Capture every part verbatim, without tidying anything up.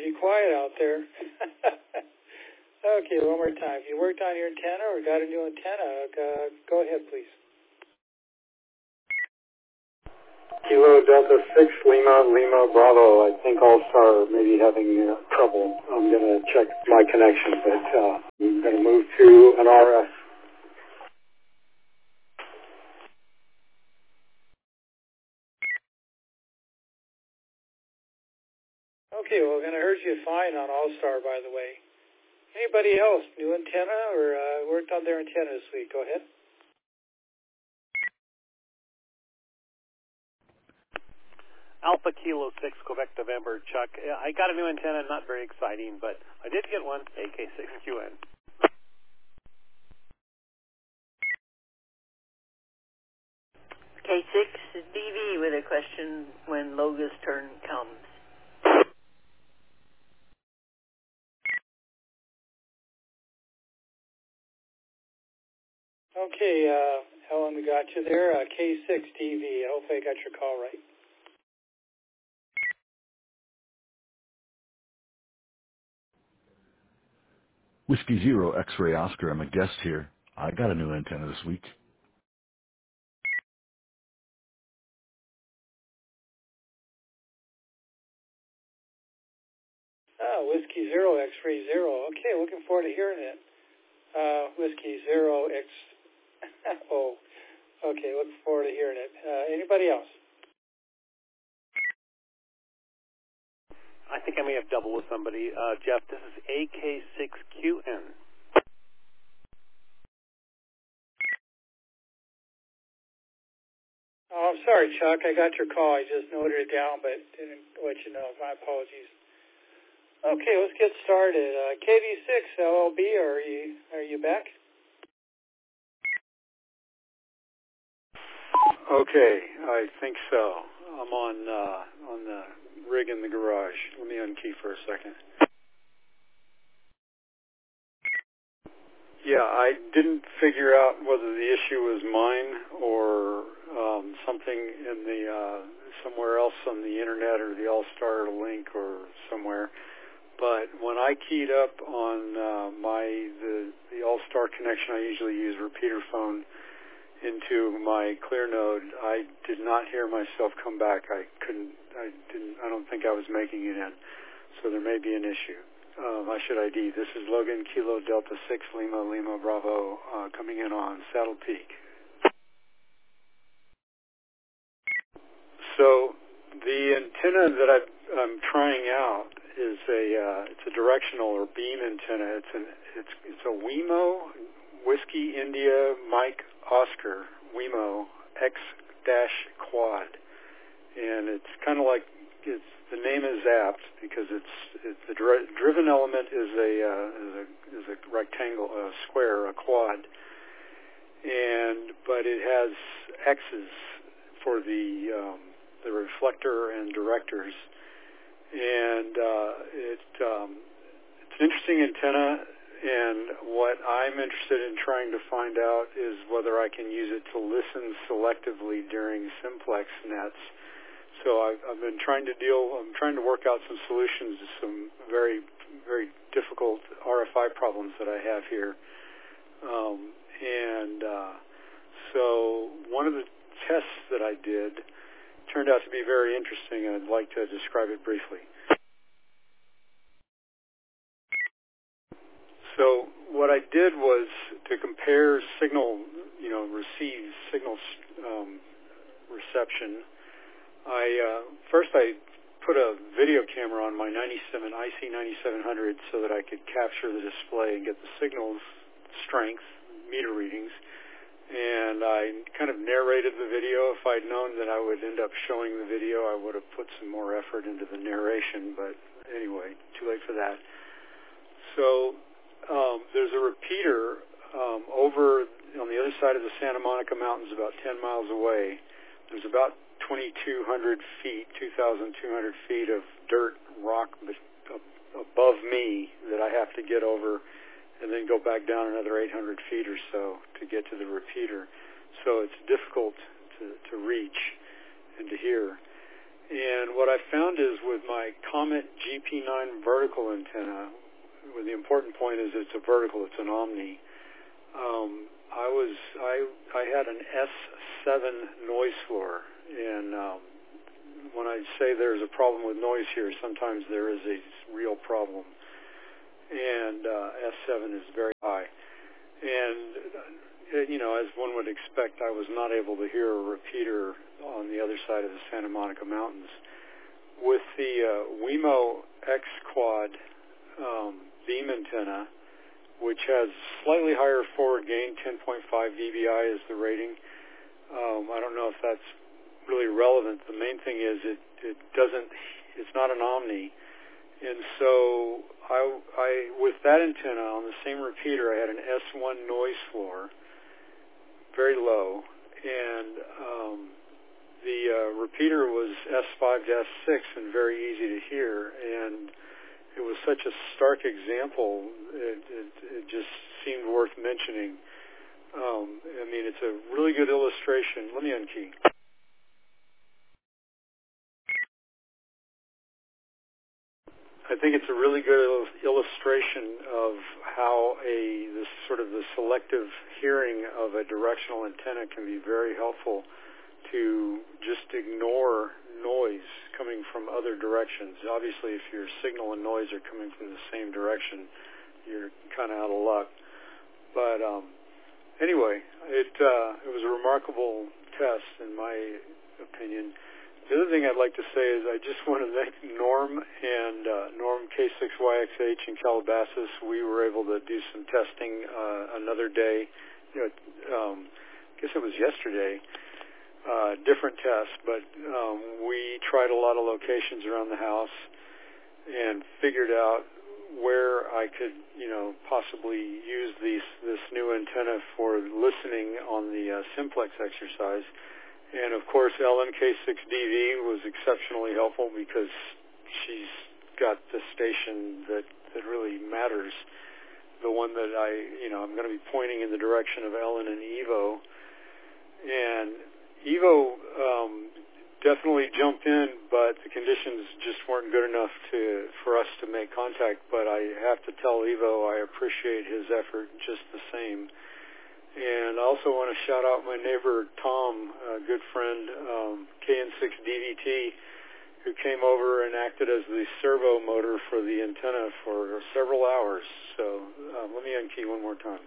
pretty quiet out there. Okay, one more time. If you worked on your antenna or got a new antenna, uh, go ahead, please. Kilo Delta six, Lima, Lima, Bravo. I think All-Star may be having uh, trouble. I'm going to check my connection, but uh, I'm going to move to an R F. Okay, well, I'm going to heard you fine on All-Star, by the way. Anybody else, new antenna or uh, worked on their antenna this week? Go ahead. Alpha Kilo six, Quebec, November, Chuck. I got a new antenna, not very exciting, but I did get one, A K six Q N. K six D V with a question when Loga's turn comes. Okay, uh, Helen, we got you there. Uh, K six T V. Hopefully I got your call right. Whiskey Zero X-Ray Oscar, I'm a guest here. I got a new antenna this week. Oh, Whiskey Zero X-Ray Zero. Okay, looking forward to hearing it. Uh, Whiskey Zero X... oh, okay, looking forward to hearing it. Uh, anybody else? I think I may have doubled with somebody. Uh, Jeff, this is A K six Q N. Oh, I'm sorry, Chuck. I got your call. I just noted it down, but didn't let you know. My apologies. Okay, let's get started. Uh, K D six L L B, are you are you back? Okay, I think so. I'm on uh, on the rig in the garage. Let me unkey for a second. Yeah, I didn't figure out whether the issue was mine or um, something in the uh, somewhere else on the internet or the All-Star link or somewhere. But when I keyed up on uh, my the the All-Star connection, I usually use repeater phone into my clear node, I did not hear myself come back. I couldn't. I didn't. I don't think I was making it in. So there may be an issue. Um, I should I D. This is Logan Kilo Delta six Lima Lima Bravo uh, coming in on Saddle Peak. So the antenna that I've, I'm trying out is a uh, it's a directional or beam antenna. It's an it's it's a WeMo Whiskey India Mike Oscar WeMo X dash quad, and it's kind of like it's the name is apt because it's, it's the dri- driven element is a uh, is a is a rectangle, a square, a quad, and but it has X's for the um, the reflector and directors, and uh, it um, it's an interesting antenna. And what I'm interested in trying to find out is whether I can use it to listen selectively during simplex nets. So I've, I've been trying to deal, I'm trying to work out some solutions to some very, very difficult R F I problems that I have here. Um, and uh, so one of the tests that I did turned out to be very interesting, and I'd like to describe it briefly. So what I did was to compare signal, you know, received signal um, reception. I uh, first I put a video camera on my ninety-seven I C ninety-seven hundred so that I could capture the display and get the signal's strength, meter readings. And I kind of narrated the video. If I'd known that I would end up showing the video, I would have put some more effort into the narration. But anyway, too late for that. So Um, there's a repeater um, over on the other side of the Santa Monica Mountains, about ten miles away. There's about twenty-two hundred feet, two thousand two hundred feet of dirt, rock above me that I have to get over and then go back down another eight hundred feet or so to get to the repeater. So it's difficult to, to reach and to hear. And what I found is with my Comet G P nine vertical antenna. Well, the important point is it's a vertical, it's an Omni. Um, I was I I had an S seven noise floor, and um, when I say there's a problem with noise here, sometimes there is a real problem. And uh, S seven is very high, and uh, you know, as one would expect, I was not able to hear a repeater on the other side of the Santa Monica Mountains. With the uh, Wemo X Quad um, beam antenna, which has slightly higher forward gain, ten point five D B I is the rating. Um, I don't know if that's really relevant. The main thing is it, it doesn't, it's not an Omni. And so I, I, with that antenna on the same repeater, I had an S one noise floor, very low, and um, the uh, repeater was S five to S six and very easy to hear, and it was such a stark example, it, it, it just seemed worth mentioning. Um, I mean, it's a really good illustration. Let me unkey. I think it's a really good illustration of how a this sort of the selective hearing of a directional antenna can be very helpful to just ignore noise coming from other directions. Obviously, if your signal and noise are coming from the same direction, you're kind of out of luck. But um, anyway, it uh, it was a remarkable test, in my opinion. The other thing I'd like to say is I just want to thank Norm and uh, Norm K six Y X H in Calabasas. We were able to do some testing uh, another day. You know, um, I guess it was yesterday. Uh, different tests, but um, we tried a lot of locations around the house and figured out where I could, you know, possibly use these this new antenna for listening on the uh, simplex exercise. And of course, Ellen K six D V was exceptionally helpful because she's got the station that that really matters. The one that I, you know, I'm going to be pointing in the direction of Ellen and Evo, and Evo um, definitely jumped in, but the conditions just weren't good enough to for us to make contact. But I have to tell Evo I appreciate his effort just the same. And I also want to shout out my neighbor Tom, a good friend, um, K N six D V T, who came over and acted as the servo motor for the antenna for several hours. So uh, let me unkey one more time.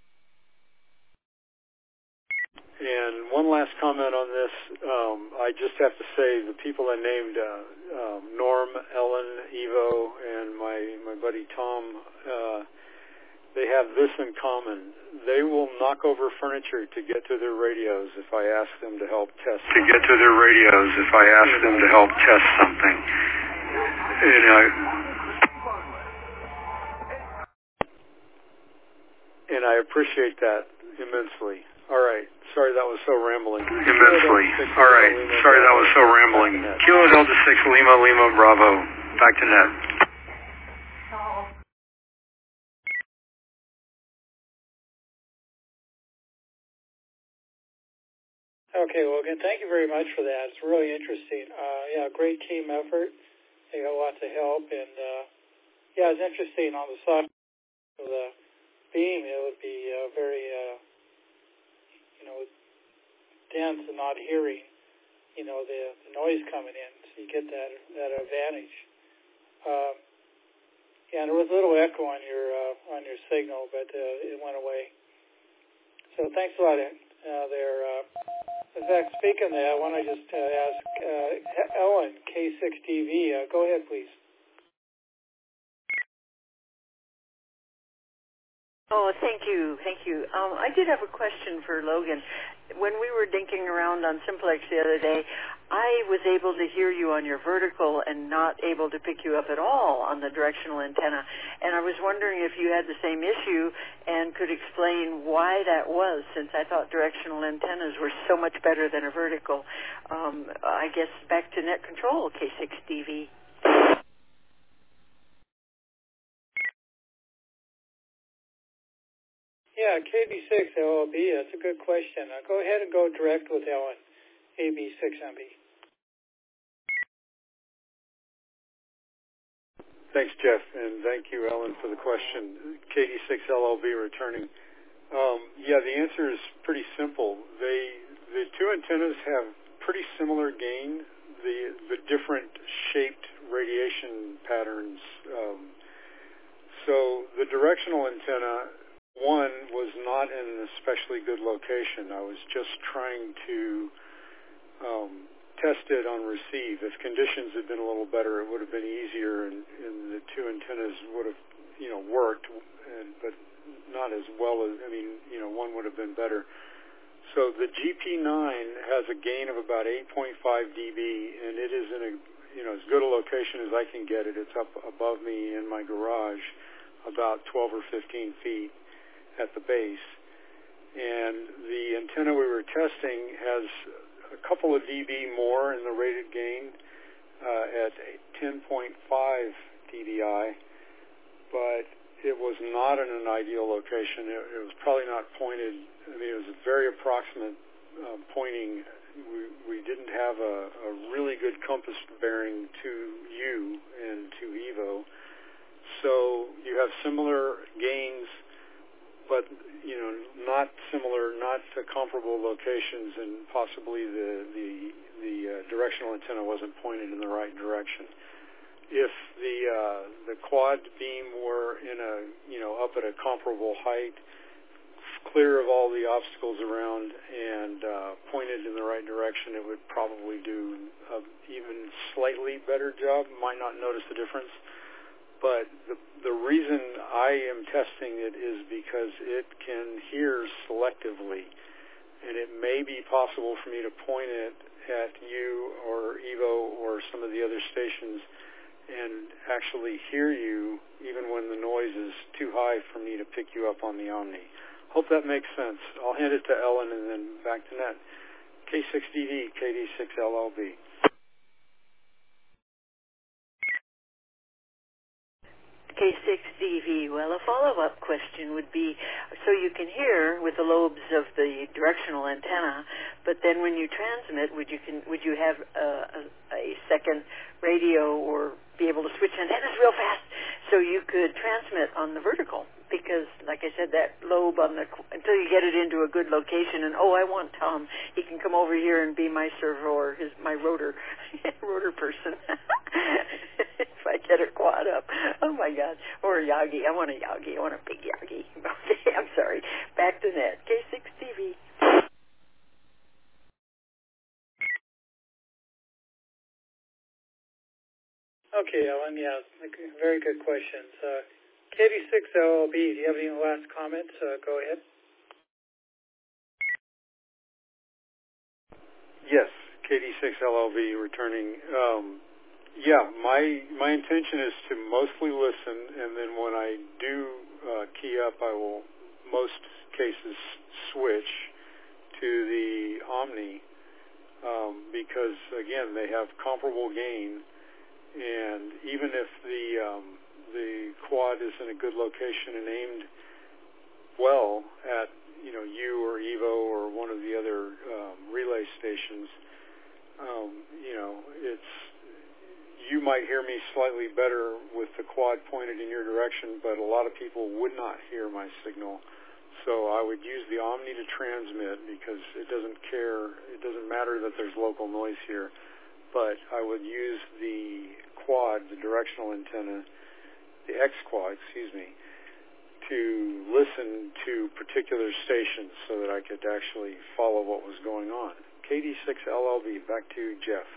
And one last comment on this. Um, I just have to say the people I named, uh, um, Norm, Ellen, Evo, and my, my buddy Tom, uh, they have this in common. They will knock over furniture to get to their radios if I ask them to help test something. To get to their radios if I ask them to help test something. You know, and I appreciate that immensely. All right. Sorry that was so rambling. Immensely. All right. Sorry that was so rambling. Kilo Delta six Lima Lima Bravo. Back to net. Okay, well, again, thank you very much for that. It's really interesting. Uh, yeah, great team effort. They got lots of help, and uh, yeah, it's interesting on the side of the beam. It would be uh, very, uh, you know, dense and not hearing, you know, the, the noise coming in. So you get that that advantage. Um, yeah, and there was a little echo on your uh, on your signal, but uh, it went away. So thanks a lot uh, there. Uh, In fact, speaking of that, I want to just uh, ask uh, Ellen, K six D V. Uh, go ahead, please. Oh, thank you, thank you. Um, I did have a question for Logan. When we were dinking around on Simplex the other day, I was able to hear you on your vertical and not able to pick you up at all on the directional antenna. And I was wondering if you had the same issue and could explain why that was, since I thought directional antennas were so much better than a vertical. Um, I guess back to net control, K six D V. Yeah, K B six L L B, that's a good question. Uh, go ahead and go direct with Ellen, A B six M B. Thanks, Jeff, and thank you, Ellen, for the question. K D six L L B returning. Um, yeah, the answer is pretty simple. They the two antennas have pretty similar gain. The the different shaped radiation patterns. Um, so the directional antenna, one, was not in an especially good location. I was just trying to um, test it on receive. If conditions had been a little better, it would have been easier, and, and the two antennas would have, you know, worked, and, but not as well as, I mean, you know, one would have been better. So the G P nine has a gain of about eight point five D B, and it is in a, you know, as good a location as I can get it. It's up above me in my garage, about twelve or fifteen feet at the base. And the antenna we were testing has a couple of dB more in the rated gain uh, at ten point five D B I, but it was not in an ideal location. It, it was probably not pointed. I mean, it was a very approximate uh, pointing. We, we didn't have a, a really good compass bearing to U and to Evo. So you have similar gains, but, you know, not similar, not to comparable locations, and possibly the the, the uh, directional antenna wasn't pointed in the right direction. If the uh, the quad beam were in a, you know, up at a comparable height, clear of all the obstacles around, and uh, pointed in the right direction, it would probably do an even slightly better job. Might not notice the difference. But the, the reason I am testing it is because it can hear selectively, and it may be possible for me to point it at you or Evo or some of the other stations and actually hear you even when the noise is too high for me to pick you up on the Omni. Hope that makes sense. I'll hand it to Ellen and then back to Net. K six D V, K D six L L B. K six D V. Well, a follow-up question would be, so you can hear with the lobes of the directional antenna, but then when you transmit, would you can would you have a, a, a second radio or be able to switch antennas real fast so you could transmit on the vertical? Because, like I said, that lobe on the, until you get it into a good location, and oh, I want Tom, he can come over here and be my servo or his my rotor rotor person. If I get a quad up, oh my God, or a Yagi. I want a Yagi. I want a big Yagi. Okay, I'm sorry. Back to Net. K six T V. Okay, Ellen. Yeah, very good questions. Uh, K D six L L B, do you have any last comments? Uh, go ahead. Yes, K D six L L B returning. Um, yeah, my my intention is to mostly listen, and then when I do uh, key up, I will most cases switch to the Omni um, because again they have comparable gain, and even if the um, the quad is in a good location and aimed well at, you know, you or Evo or one of the other um, relay stations, um, you know, it's, you might hear me slightly better with the quad pointed in your direction, but a lot of people would not hear my signal. So I would use the Omni to transmit because it doesn't care, it doesn't matter that there's local noise here, but I would use the quad, the directional antenna, the X-Quad, excuse me, to listen to particular stations so that I could actually follow what was going on. K D six L L B, back to Jeff.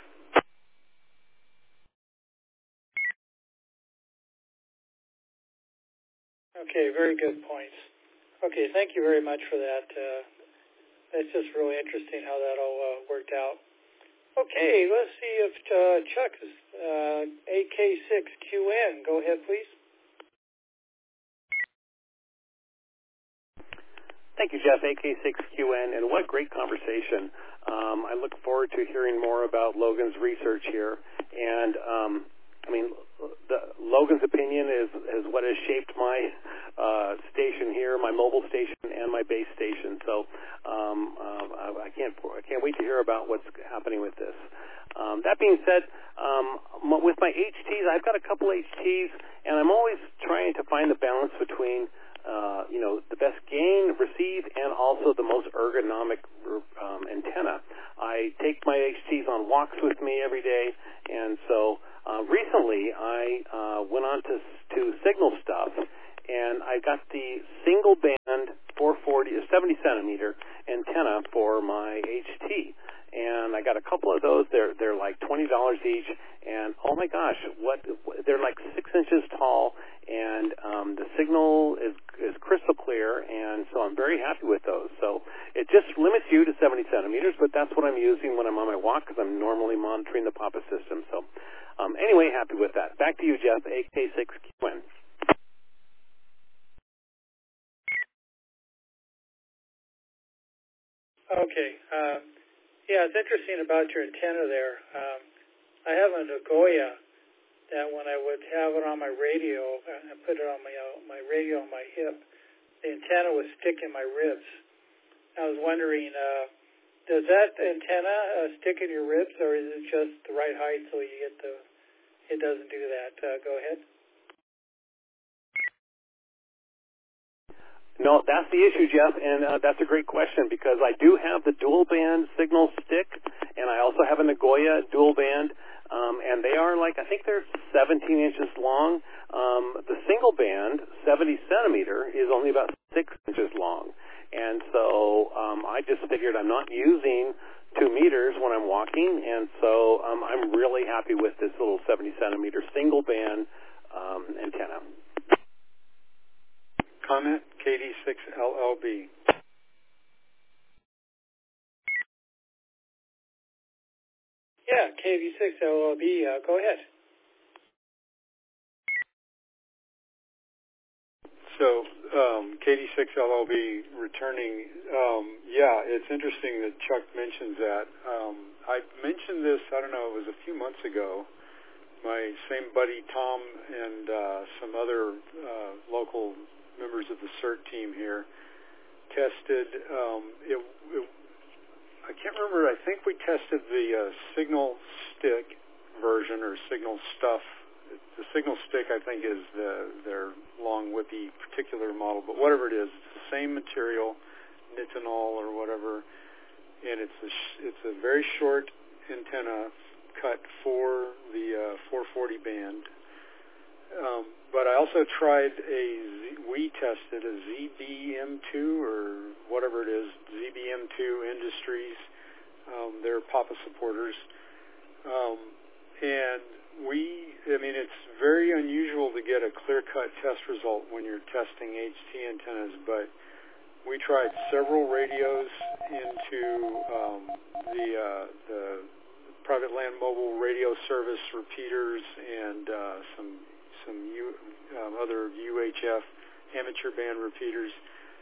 Okay, very good points. Okay, thank you very much for that. Uh, that's just really interesting how that all uh, worked out. Okay, let's see if uh, Chuck is uh, A K six Q N. Go ahead, please. Thank you, Jeff, A K six Q N, and what a great conversation. Um, I look forward to hearing more about Logan's research here. And, um, I mean, the, Logan's opinion is, is what has shaped my uh, station here, my mobile station, and my base station. So um, uh, I, I can't I can't wait to hear about what's happening with this. Um, that being said, um, with my H Ts, I've got a couple H Ts, and I'm always trying to find the balance between, uh, you know, the best gain, receive, and also the most ergonomic um, antenna. I take my H Ts on walks with me every day, and so uh, recently I uh, went on to, to Signal Stuff, and I got the single band four forty, seventy centimeter antenna for my H T. And I got a couple of those. They're they're like twenty dollars each, and oh my gosh, what they're like six inches tall, and um, the signal is is crystal clear, and so I'm very happy with those. So it just limits you to seventy centimeters, but that's what I'm using when I'm on my walk because I'm normally monitoring the Papa system. So um, anyway, happy with that. Back to you, Jeff. A K six Q N. Okay. Uh, yeah, it's interesting about your antenna there. Um, I have a Nagoya that when I would have it on my radio, I put it on my uh, my radio on my hip, the antenna would stick in my ribs. I was wondering, uh, does that antenna uh, stick in your ribs, or is it just the right height so you get the? It doesn't do that. Uh, go ahead. No, that's the issue, Jeff, and uh, that's a great question because I do have the dual band signal stick, and I also have a Nagoya dual band, um, and they are like, I think they're seventeen inches long. Um, the single band, seventy centimeter, is only about six inches long, and so um, I just figured I'm not using two meters when I'm walking, and so um, I'm really happy with this little seventy centimeter single band um, antenna. Comment, K D six L L B. Yeah, K D six L L B, uh, go ahead. So, um, K D six L L B returning, um, yeah, it's interesting that Chuck mentions that. Um, I mentioned this, I don't know, it was a few months ago. My same buddy Tom and uh, some other uh, local members of the CERT team here tested, um, it, it, I can't remember, I think we tested the uh, Signal Stick version or Signal Stuff. The Signal Stick, I think, is the, their long, whippy particular model, but whatever it is, it's the same material, nitinol or whatever, and it's a, it's a very short antenna cut for the uh, four forty band. Um, but I also tried a, Z, we tested a Z B M two or whatever it is, Z B M two Industries. Um, they're Papa supporters. Um, and we, I mean, it's very unusual to get a clear-cut test result when you're testing H T antennas, but we tried several radios into um, the, uh, the private land mobile radio service repeaters and uh, some some U, um, other U H F amateur band repeaters,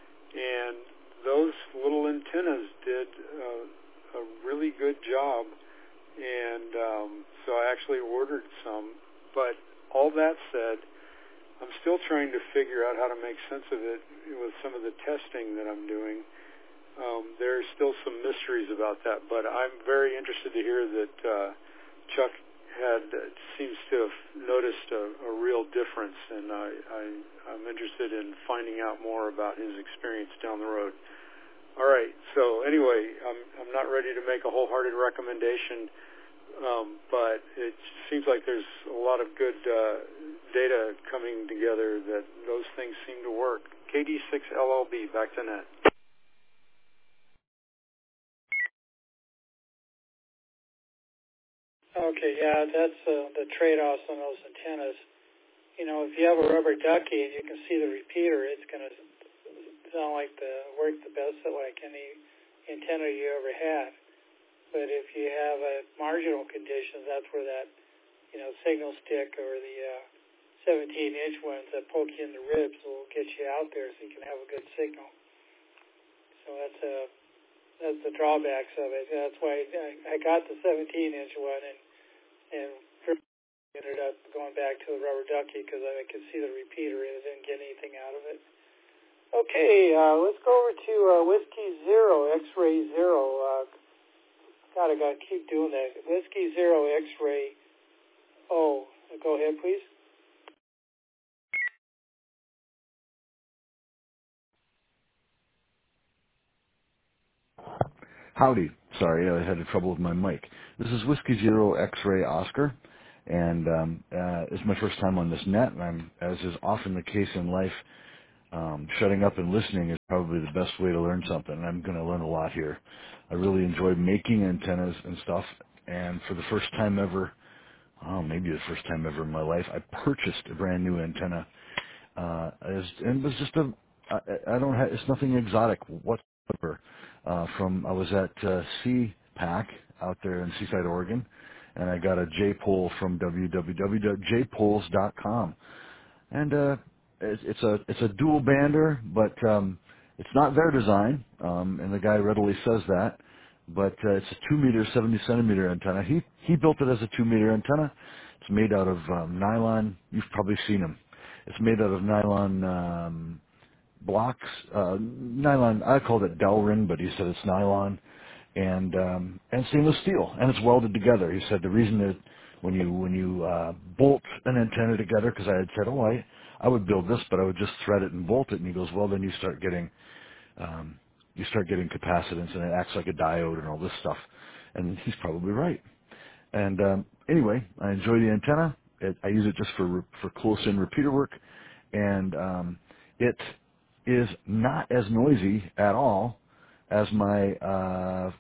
and those little antennas did uh, a really good job, and um, so I actually ordered some. But all that said, I'm still trying to figure out how to make sense of it with some of the testing that I'm doing. Um, there's still some mysteries about that, but I'm very interested to hear that uh, Chuck had uh, seems to have noticed a, a real difference, and I, I, I'm interested in finding out more about his experience down the road. All right, so anyway, I'm, I'm not ready to make a wholehearted recommendation, um, but it seems like there's a lot of good uh, data coming together that those things seem to work. K D six L L B, back to net. Okay, yeah, that's uh, the trade-offs on those antennas. You know, if you have a rubber ducky and you can see the repeater, it's going to sound like the work the best at like any antenna you ever had. But if you have a marginal conditions, that's where that, you know, signal stick or the uh, seventeen inch ones that poke you in the ribs will get you out there so you can have a good signal. So that's a that's the drawbacks of it. That's why I, I got the seventeen inch one and and ended up going back to the rubber ducky because I could see the repeater and I didn't get anything out of it. Okay, uh, let's go over to uh, Whiskey Zero, X-Ray Zero. Uh, God, I got to keep doing that. Whiskey Zero, X-Ray. Oh, go ahead, please. Howdy. Sorry, I had trouble with my mic. This is Whiskey Zero X-Ray Oscar, and um, uh, it's my first time on this net, and I'm, as is often the case in life, um, shutting up and listening is probably the best way to learn something, and I'm going to learn a lot here. I really enjoy making antennas and stuff, and for the first time ever, oh, maybe the first time ever in my life, I purchased a brand new antenna. Uh, as, and it was just a, I, I don't have, it's nothing exotic whatsoever. Uh, from, I was at uh, C PAC out there in Seaside, Oregon, and I got a J-pole from w w w dot j poles dot com. And uh, it's, it's a it's a dual bander, but um, it's not their design, um, and the guy readily says that. But uh, it's a two meter, seventy centimeter antenna. He he built it as a two meter antenna. It's made out of um, nylon. You've probably seen them. It's made out of nylon um, blocks, uh, nylon. I called it Delrin, but he said it's nylon, and um, and stainless steel, and it's welded together. He said the reason that when you when you uh, bolt an antenna together, because I had said, oh, I I would build this, but I would just thread it and bolt it, and he goes, well, then you start getting um, you start getting capacitance, and it acts like a diode and all this stuff, and he's probably right. And um, anyway, I enjoy the antenna. It, I use it just for for close-in repeater work, and um, it is not as noisy at all as my uh,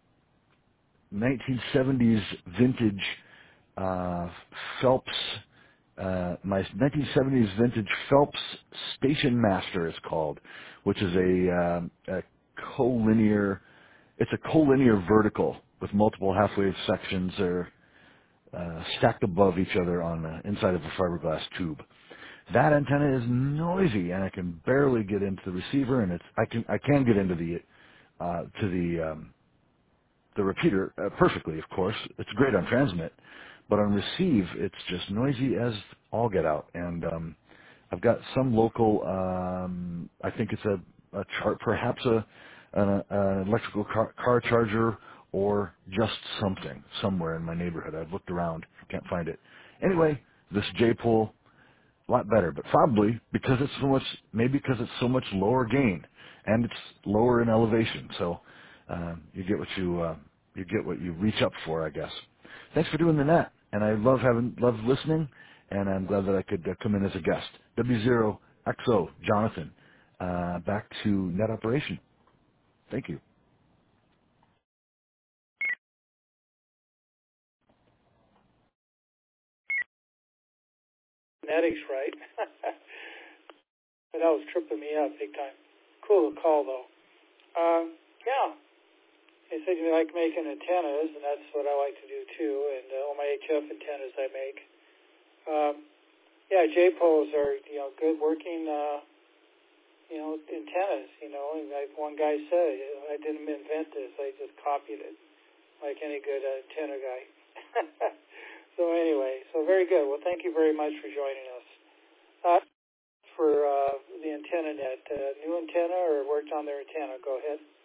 nineteen seventies vintage uh, Phelps, uh, my nineteen seventies vintage Phelps Station Master is called, which is a, um, a collinear. It's a collinear vertical with multiple half-wave sections or uh, stacked above each other on the inside of a fiberglass tube. That antenna is noisy, and I can barely get into the receiver, and it's I can I can get into the uh, to the um, the repeater uh, perfectly. Of course, it's great on transmit, but on receive, it's just noisy as all get out. And um, I've got some local. Um, I think it's a, a chart, perhaps a an, an electrical car, car charger, or just something somewhere in my neighborhood. I've looked around, can't find it. Anyway, this J-pole, a lot better, but probably because it's so much, maybe because it's so much lower gain and it's lower in elevation. So um, you get what you uh, you get what you reach up for, I guess. Thanks for doing the net, and I love having love listening, and I'm glad that I could uh, come in as a guest. W zero X O Jonathan, uh, back to net operation. Thank you. Genetics, right? That was tripping me up big time. Cool call, though. Um, yeah. They said you like making antennas, and that's what I like to do, too, and uh, all my H F antennas I make. Um, yeah, J-poles are, you know, good working, uh, you know, antennas, you know, and like one guy said, I didn't invent this, I just copied it, like any good uh, antenna guy. So anyway, so very good. Well, thank you very much for joining us. Uh, for uh, the antenna net, uh, new antenna or worked on their antenna, go ahead.